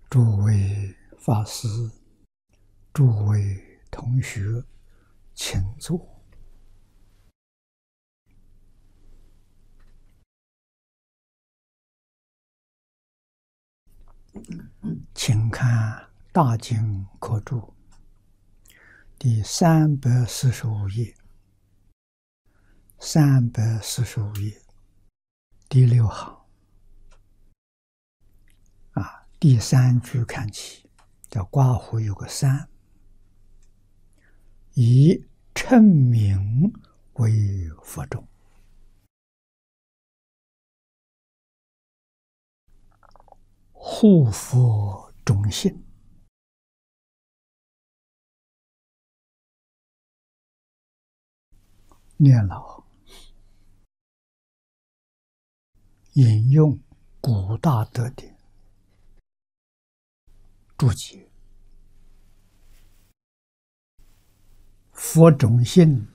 诸位法师、诸位同学，请坐。请看《大经科注》第345页，345页第6行第3句看起，叫刮胡有个3，以称名为佛种，护佛种性，念老引用古大德的注解，佛种性